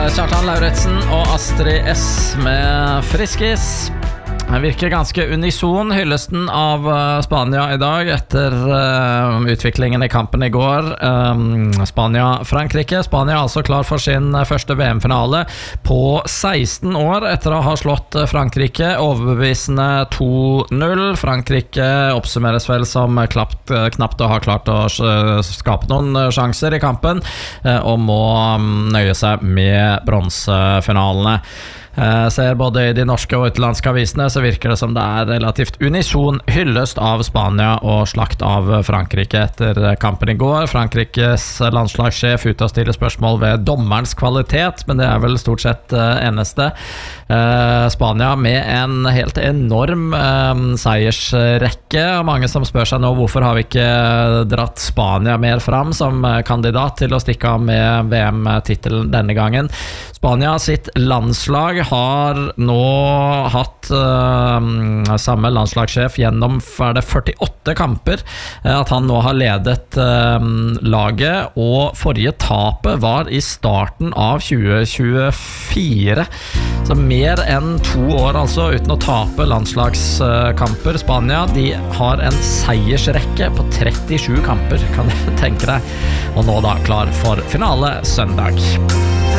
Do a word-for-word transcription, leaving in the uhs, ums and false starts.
Kjartan Lauritsen og Astrid S med Friskis. Det virker ganske unison hyllesten av uh, Spania i dag etter uh, utviklingen i kampen i går. um, Spania-Frankrike. Spania er altså klar for sin uh, første V M-finale på seksten år etter å ha slått uh, Frankrike overbevisende to null. Frankrike oppsummeres vel som uh, klapt, uh, knapt å ha klart å uh, skape noen uh, sjanser i kampen, uh, og må um, nøye seg med bronsefinalene. Jeg ser både i de norske og utenlandske avisene så virker det som det er relativt unison hyllest av Spania og slakt av Frankrike etter kampen i går. Frankrikes landslagssjef ute og stiller spørsmål ved dommerens kvalitet, men det er vel stort sett eneste. Spania med en helt enorm seiersrekke. Mange som spør seg nå hvorfor har vi ikke dratt Spania mer fram som kandidat til å stikke av med V M-titelen denne gangen. Spania sitt landslag har nå hatt uh, samme landslagssjef gjennom det førtiåtte kamper, uh, at han nå har ledet uh, laget, og forrige tapet var i starten av tjue tjuefire, så mer enn to år altså uten å tape landslagskamper. Spania, de har en seiersrekke på trettisju kamper, kan du tenke deg, og nå da klar for finale søndag.